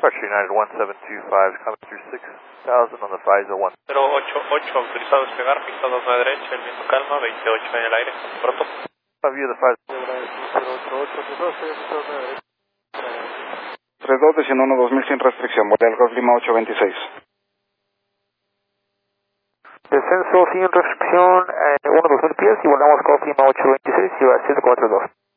Departure United 1725 is coming through 6000 on the FISA 1. 088, autorizado a despegar, pista 29 derecha, el viento calma, 28 en el aire, pronto. View the FISA. 32 de 101 2000 sin restricción, Boreal Golf Lima 826. Descenso sin restricción, 1-2000 pies y volamos Golf Lima 826 y va a 742.